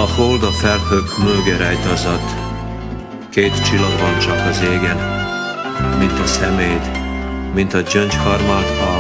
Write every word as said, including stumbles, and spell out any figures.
A hold a felhők mögé rejtezett, két csillag van csak az égen, mint a szeméd, mint a gyöngyharmát a